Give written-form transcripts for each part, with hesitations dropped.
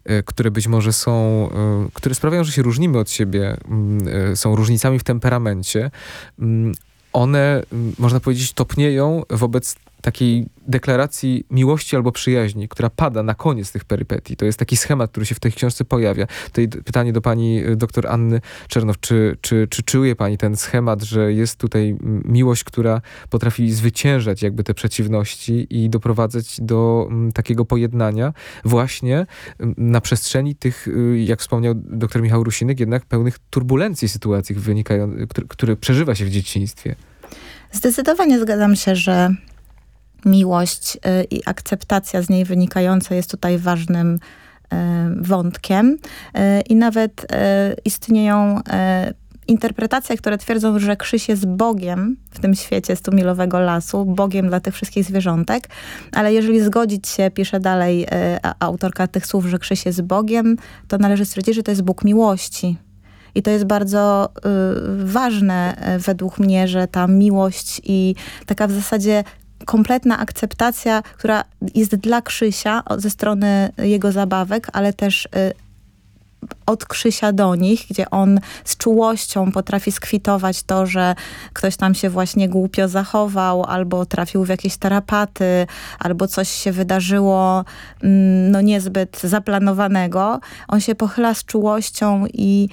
które być może są, które sprawiają, że się różnimy od siebie, są różnicami w temperamencie, one, można powiedzieć, topnieją wobec takiej deklaracji miłości albo przyjaźni, która pada na koniec tych perypetii. To jest taki schemat, który się w tej książce pojawia. Tutaj pytanie do pani doktor Anny Czernow. Czy czuje pani ten schemat, że jest tutaj miłość, która potrafi zwyciężać jakby te przeciwności i doprowadzać do takiego pojednania właśnie na przestrzeni tych, jak wspomniał doktor Michał Rusinek, jednak pełnych turbulencji sytuacji które przeżywa się w dzieciństwie? Zdecydowanie zgadzam się, że miłość i akceptacja z niej wynikająca jest tutaj ważnym wątkiem. I nawet istnieją interpretacje, które twierdzą, że Krzyś jest Bogiem w tym świecie Stumilowego Lasu, Bogiem dla tych wszystkich zwierzątek, ale jeżeli zgodzić się, pisze dalej autorka tych słów, że Krzyś jest Bogiem, to należy stwierdzić, że to jest Bóg miłości. I to jest bardzo ważne według mnie, że ta miłość i taka w zasadzie kompletna akceptacja, która jest dla Krzysia ze strony jego zabawek, ale też od Krzysia do nich, gdzie on z czułością potrafi skwitować to, że ktoś tam się właśnie głupio zachował, albo trafił w jakieś tarapaty, albo coś się wydarzyło no niezbyt zaplanowanego. On się pochyla z czułością i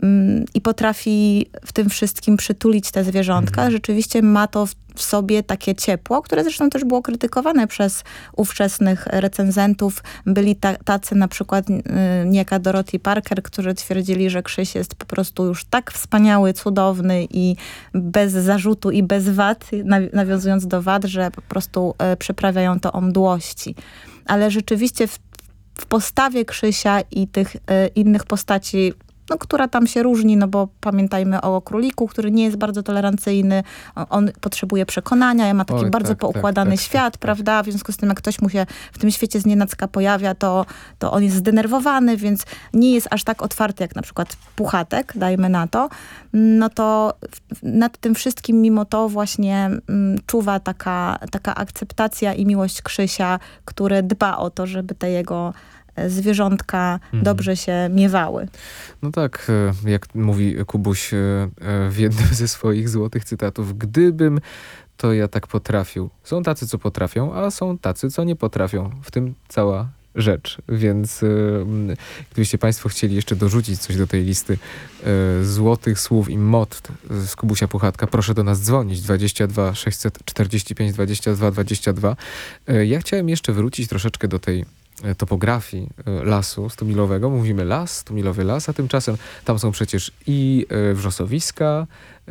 potrafi w tym wszystkim przytulić te zwierzątka. Rzeczywiście ma to w sobie takie ciepło, które zresztą też było krytykowane przez ówczesnych recenzentów. Byli tacy na przykład niejaka Dorothy Parker, którzy twierdzili, że Krzyś jest po prostu już tak wspaniały, cudowny i bez zarzutu i bez wad, nawiązując do wad, że po prostu przyprawiają to o mdłości. Ale rzeczywiście w postawie Krzysia i tych innych postaci, no, która tam się różni, no bo pamiętajmy o króliku, który nie jest bardzo tolerancyjny, on potrzebuje przekonania, ma taki bardzo poukładany świat, prawda? W związku z tym, jak ktoś mu się w tym świecie znienacka pojawia, to on jest zdenerwowany, więc nie jest aż tak otwarty, jak na przykład Puchatek, dajmy na to. No to nad tym wszystkim mimo to właśnie czuwa taka akceptacja i miłość Krzysia, który dba o to, żeby te jego zwierzątka dobrze się miewały. No tak, jak mówi Kubuś w jednym ze swoich złotych cytatów, gdybym to ja tak potrafił. Są tacy, co potrafią, a są tacy, co nie potrafią. W tym cała rzecz. Więc gdybyście państwo chcieli jeszcze dorzucić coś do tej listy złotych słów i motto z Kubusia Puchatka, proszę do nas dzwonić 22 645 22 22. Ja chciałem jeszcze wrócić troszeczkę do tej topografii lasu stumilowego. Mówimy las, stumilowy las, a tymczasem tam są przecież i wrzosowiska,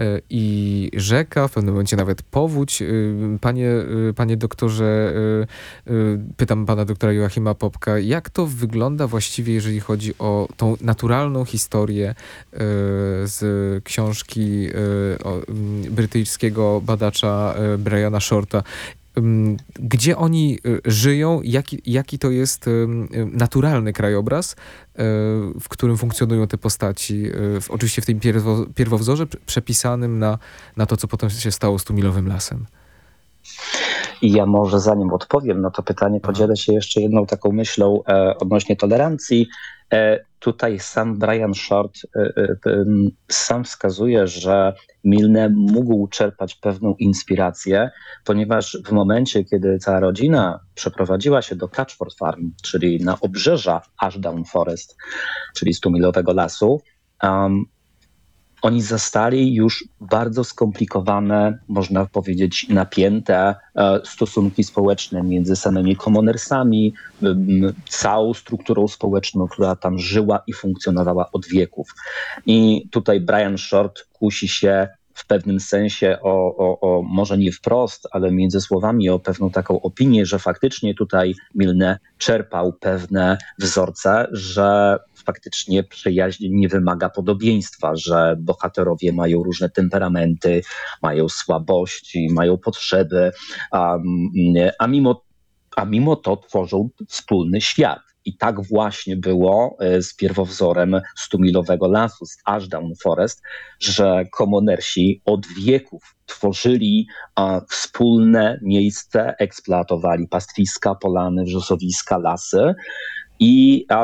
i rzeka, w pewnym momencie nawet powódź. Panie doktorze, pytam pana doktora Joachima Popka, jak to wygląda właściwie, jeżeli chodzi o tą naturalną historię z książki brytyjskiego badacza Briana Shorta? Gdzie oni żyją, jaki to jest naturalny krajobraz, w którym funkcjonują te postaci, oczywiście w tym pierwowzorze przepisanym na to, co potem się stało z Tumilowym Lasem. I ja może zanim odpowiem na to pytanie, podzielę się jeszcze jedną taką myślą odnośnie tolerancji. Tutaj sam Brian Short sam wskazuje, że Milne mógł czerpać pewną inspirację, ponieważ w momencie, kiedy cała rodzina przeprowadziła się do Catchford Farm, czyli na obrzeża Ashdown Forest, czyli Stumilowego Lasu, oni zastali już bardzo skomplikowane, można powiedzieć napięte stosunki społeczne między samymi commonersami, całą strukturą społeczną, która tam żyła i funkcjonowała od wieków. I tutaj Brian Short kusi się w pewnym sensie o może nie wprost, ale między słowami o pewną taką opinię, że faktycznie tutaj Milne czerpał pewne wzorce, że faktycznie przyjaźń nie wymaga podobieństwa, że bohaterowie mają różne temperamenty, mają słabości, mają potrzeby, a mimo to tworzą wspólny świat. I tak właśnie było z pierwowzorem Stumilowego Lasu, z Ashdown Forest, że commonersi od wieków tworzyli wspólne miejsce, eksploatowali pastwiska, polany, wrzosowiska, lasy i